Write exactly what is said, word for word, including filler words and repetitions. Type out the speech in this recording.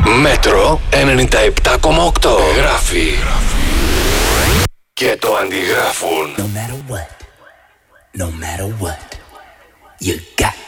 Μέτρο ενενήντα επτά κόμμα οκτώ. Γράφει και το αντιγράφουν. No matter what, no matter what, you got